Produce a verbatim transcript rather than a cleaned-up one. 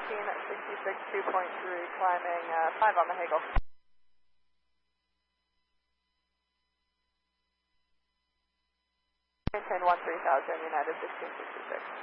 sixteen sixty-six two point three, climbing uh, five on the Hagel. Maintain one three thousand, United sixteen sixty-six.